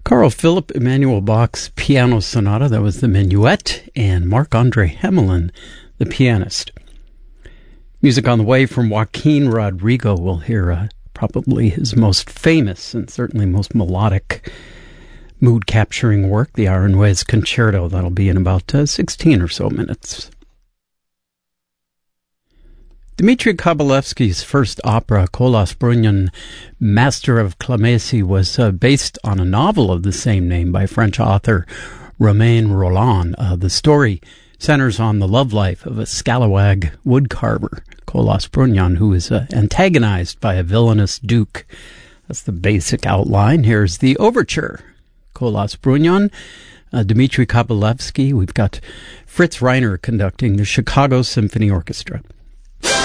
Carl Philipp Emanuel Bach's Piano Sonata, that was the Minuet, and Marc-Andre Hamelin, the pianist. Music on the way from Joaquin Rodrigo. We'll hear probably his most famous and certainly most melodic mood-capturing work, the Aranjuez Concerto. That'll be in about 16 or so minutes. Dmitri Kabalevsky's first opera, Kolos Brunyan, Master of Clamesi, was based on a novel of the same name by French author Romain Rolland. The story centers on the love life of a scalawag woodcarver, Kolos Brunyan, who is antagonized by a villainous duke. That's the basic outline. Here's the overture. Kolos Brunyan, Dmitri Kabalevsky. We've got Fritz Reiner conducting the Chicago Symphony Orchestra.